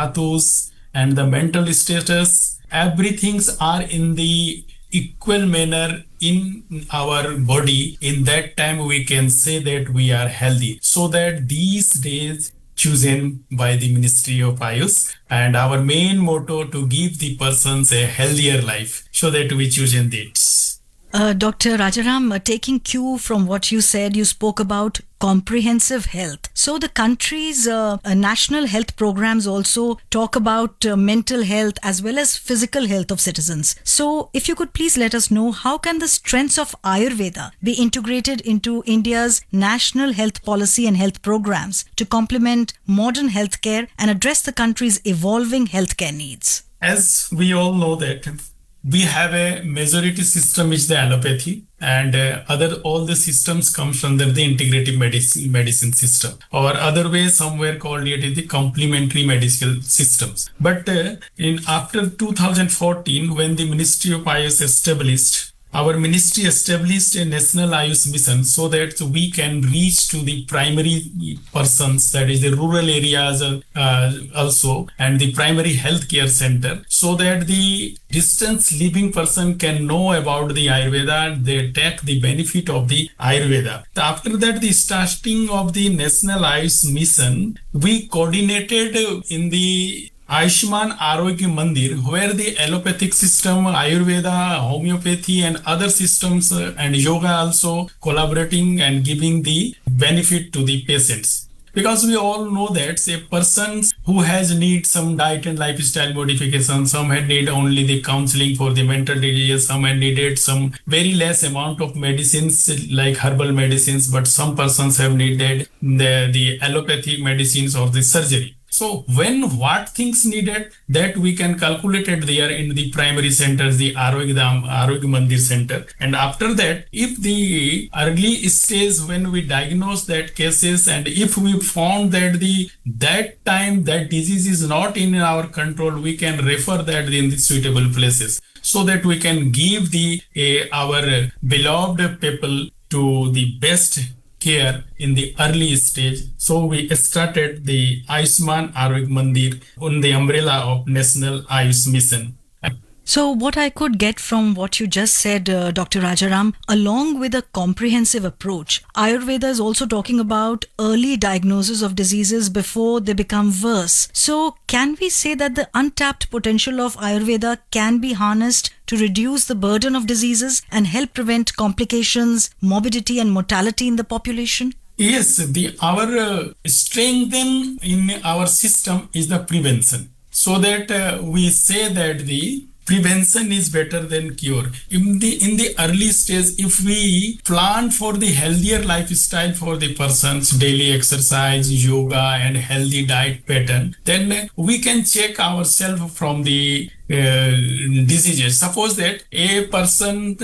dhatus and the mental status, everything's are in the equal manner in our body. In that time, we can say that we are healthy. So that these days chosen by the Ministry of Ayush, and our main motto to give the persons a healthier life, so that we chosen this. Dr. Rajaram, taking cue from what you said, you spoke about comprehensive health. So the country's national health programs also talk about mental health as well as physical health of citizens. So if you could please let us know, how can the strengths of Ayurveda be integrated into India's national health policy and health programs to complement modern healthcare and address the country's evolving healthcare needs? As we all know that we have a majority system which is the allopathy, and all the systems comes under the integrative medicine system, or other way somewhere called it is the complementary medical systems. But in after 2014, when the Ministry of Ayush established, our ministry established a national Ayush mission so that we can reach to the primary persons, that is the rural areas also, and the primary healthcare center, so that the distance living person can know about the Ayurveda, they take the benefit of the Ayurveda. After that, the starting of the national Ayush mission, we coordinated in the Ayushman Arogya Mandir, where the allopathic system, Ayurveda, homeopathy and other systems and yoga also collaborating and giving the benefit to the patients. Because we all know that a person who has need some diet and lifestyle modification, some had need only the counseling for the mental disease, some had needed some very less amount of medicines like herbal medicines, but some persons have needed the allopathic medicines or the surgery. So when what things needed, that we can calculate it there in the primary centers, the Arogya Mandir center. And after that, if the early stage when we diagnose that cases, and if we found that that time that disease is not in our control, we can refer that in the suitable places, so that we can give our beloved people to the best care in the early stage. So we started the Ayushman Arogya Mandir on the umbrella of National Ayush Mission. So what I could get from what you just said, Dr. Rajaram, along with a comprehensive approach, Ayurveda is also talking about early diagnosis of diseases before they become worse. So can we say that the untapped potential of Ayurveda can be harnessed to reduce the burden of diseases and help prevent complications, morbidity and mortality in the population? Yes, our strength in our system is the prevention. So that we say that the prevention is better than cure. In the early stage, if we plan for the healthier lifestyle for the person's daily exercise, yoga and healthy diet pattern, then we can check ourselves from the diseases. Suppose that a person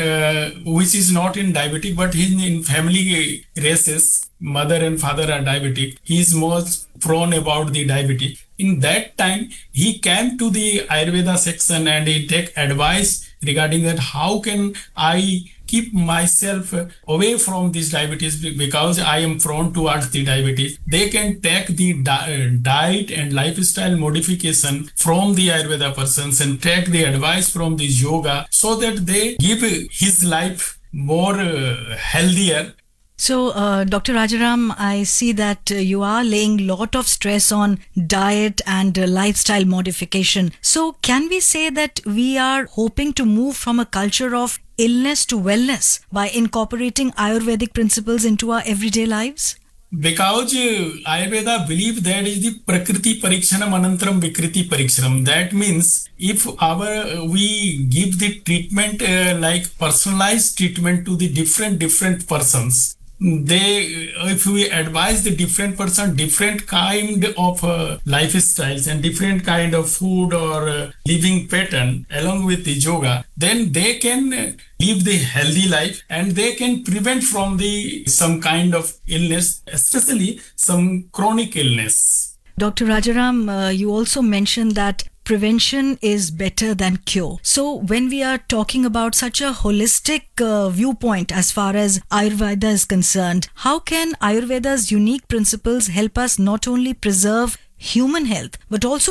which is not in diabetic, but he in family races, mother and father are diabetic, he is most prone about the diabetes. In that time, he came to the Ayurveda section and he take advice regarding that how can I keep myself away from this diabetes because I am prone towards the diabetes. They can take the diet and lifestyle modification from the Ayurveda persons and take the advice from the yoga, so that they give his life more healthier. So, Dr. Rajaram, I see that you are laying a lot of stress on diet and lifestyle modification. So, can we say that we are hoping to move from a culture of illness to wellness by incorporating Ayurvedic principles into our everyday lives? Because Ayurveda believes that is the Prakriti Parikshanam Anantaram Vikriti Parikshanam. That means if we give the treatment like personalized treatment to the different persons, if we advise the different person different kind of lifestyles and different kind of food or living pattern along with the yoga, then they can live the healthy life and they can prevent from some kind of illness, especially some chronic illness. Dr. Rajaram, you also mentioned that prevention is better than cure. So when we are talking about such a holistic viewpoint as far as Ayurveda is concerned, how can Ayurveda's unique principles help us not only preserve human health but also